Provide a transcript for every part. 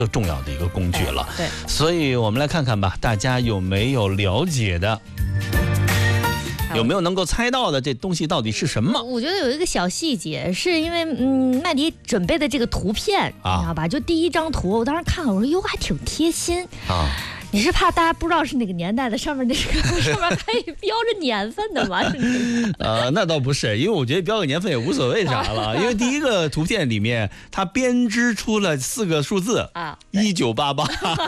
重要的一个工具了。 对， 所以我们来看看吧，大家有没有了解的？有没有能够猜到的这东西到底是什么？ 我觉得有一个小细节，是因为麦迪准备的这个图片，你知道吧？就第一张图，我当时看了，我说哟，还挺贴心啊。你是怕大家不知道是哪个年代的，上面那个上面可以标着年份的吗？ 那倒不是，因为我觉得标个年份也无所谓啥了，因为第一个图片里面它编织出了4个数字啊，1988，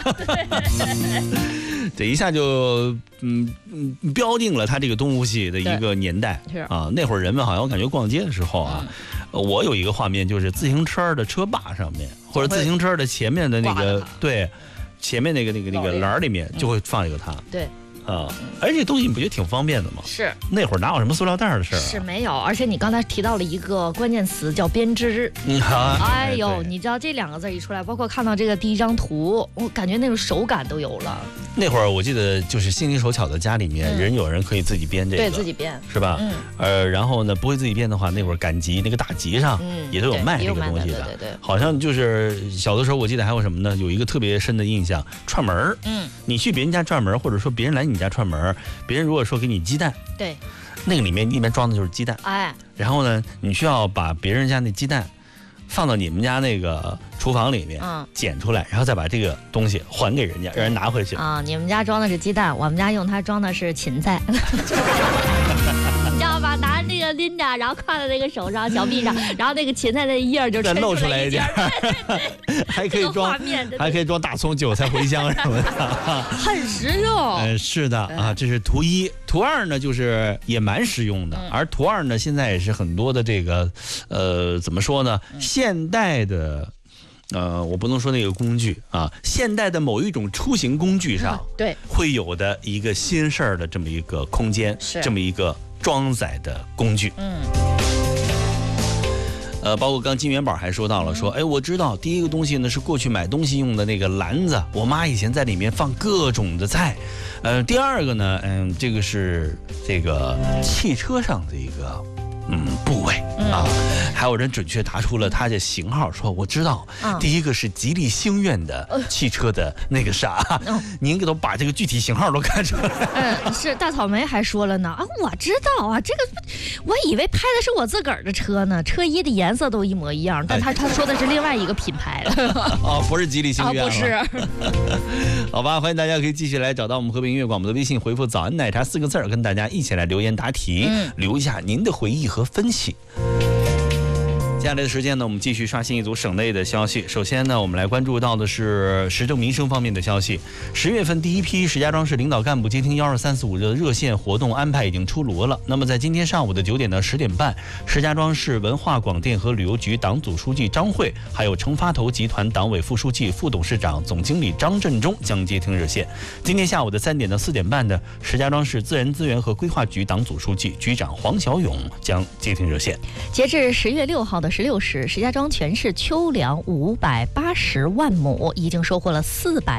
这一下就标定了它这个动物系的一个年代啊。那会儿人们好像我感觉逛街的时候啊，我有一个画面就是自行车的车把上面，或者自行车的前面的那个对。前面那个栏里面就会放一个它， 对， 而且这东西你不觉得挺方便的吗？ 是， 那会儿哪有什么塑料袋的事儿？ 是没有，而且你刚才提到了一个关键词叫编织，哎呦，你知道这2个字一出来，包括看到这个第一张图，我感觉那种手感都有了。 那会儿我记得就是心灵手巧的家里面，有人可以自己编这个， 对自己编是吧？然后呢，不会自己编的话，那会儿赶集那个大集上也都有卖这个东西的。 对， 好像就是小的时候，我记得还有什么呢？有一个特别深的印象，串门儿。你去别人家串门，或者说别人来你家串门，别人如果说给你鸡蛋， 对， 那个里面装的就是鸡蛋，然后呢，你需要把别人家那鸡蛋放到你们家那个厨房里面，捡出来，然后再把这个东西还给人家，让人拿回去啊。你们家装的是鸡蛋，我们家用它装的是芹菜。你知道吧？拿那个拎着，然后挎在那个手上、脚臂上，然后那个芹菜的叶就再露出来一点，还可以装大葱、韭菜、茴香什么的， 很实用。 是的啊，这是图1。图2呢，就是也蛮实用的，而图2呢，现在也是很多的这个怎么说呢？现代的。我不能说那个工具啊，现代的某一种出行工具上， 对， 会有的一个新事儿的这么一个空间，这么一个装载的工具。包括刚金元宝还说到了，说，哎，我知道第一个东西呢是过去买东西用的那个篮子，我妈以前在里面放各种的菜。第2个呢，这个是这个汽车上的一个。部位啊，还有人准确答出了它的型号，说我知道，第一个是吉利星愿的汽车的那个啥，您给都把这个具体型号都看出来。 是大草莓还说了呢，我知道啊，这个我以为拍的是我自个儿的车呢，车衣的颜色都一模一样，但他说的是另外一个品牌的。 不是吉利星愿， 不是。 好吧，欢迎大家可以继续来找到我们和平音乐广播的微信，回复早安奶茶4个字，跟大家一起来留言答题，留一下您的回忆和分析。接下来的时间呢，我们继续刷新一组省内的消息。首先呢，我们来关注到的是时政民生方面的消息。10月份第一批石家庄市领导干部接听12345的热线活动安排已经出炉了。那么在今天上午的9点到10点半，石家庄市文化广电和旅游局党组书记张慧，还有成发投集团党委副书记、副董事长、总经理张振中将接听热线。今天下午的3点到4点半的石家庄市自然资源和规划局党组书记、局长黄小勇将接听热线。 截至10月6号的16时，石家庄全市秋粮580万亩，已经收获了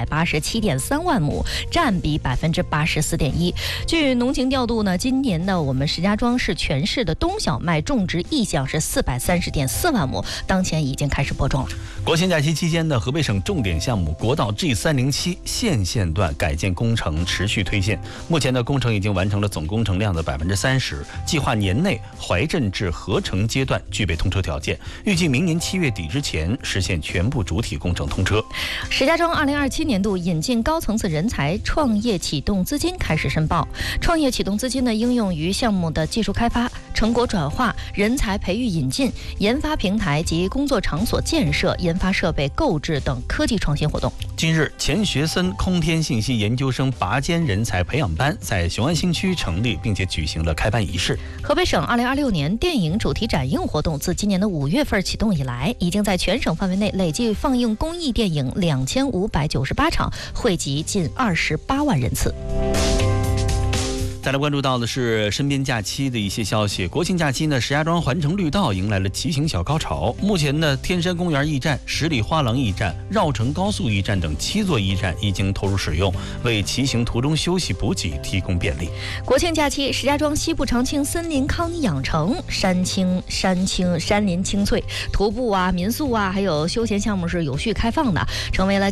487.3万亩，占比84.1%。据农情调度呢，今年呢，我们石家庄市全市的冬小麦种植意向是430.4万亩，当前已经开始播种了。 国庆假期期间的河北省重点项目国道 G307县线段改建工程持续推进，目前的工程已经完成了总工程量的30%，计划年内怀镇至合成阶段具备通车条件，预计明年7月底之前实现全部主体工程通车。 石家庄2027年度引进高层次人才创业启动资金开始申报，创业启动资金呢应用于项目的技术开发、成果转化、人才培育引进、研发平台及工作场所建设、研发设备购置等科技创新活动。 近日，钱学森空天信息研究生拔尖人才培养班在雄安新区成立，并且举行了开班仪式。 河北省2026年电影主题展映活动自今年的5月份启动以来，已经在全省范围内累计放映公益电影2598场，汇集近28万人次。 再来关注到的是身边假期的一些消息。国庆假期呢，石家庄环城绿道迎来了骑行小高潮。目前呢，天山公园驿站、十里花廊驿站、绕城高速驿站等7座驿站已经投入使用，为骑行途中休息补给提供便利。 国庆假期，石家庄西部长青森林康养城，山林青翠，徒步啊、民宿啊，还有休闲项目是有序开放的，成为了